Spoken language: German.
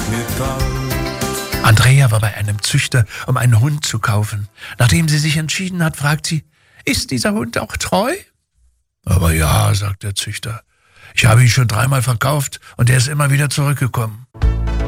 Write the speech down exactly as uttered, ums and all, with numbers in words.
mir kalt. Andrea war bei einem Züchter, um einen Hund zu kaufen. Nachdem sie sich entschieden hat, fragt sie, ist dieser Hund auch treu? Aber ja, sagt der Züchter. Ich habe ihn schon dreimal verkauft und er ist immer wieder zurückgekommen.